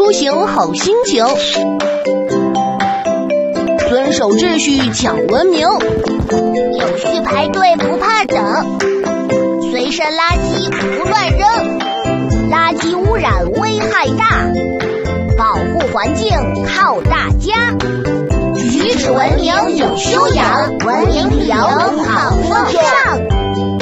出行好心情。遵守秩序讲文明， 有序排队不怕等，随身垃圾不乱扔，垃圾污染危害大，保护环境靠大家。举止文明有修养，文明理由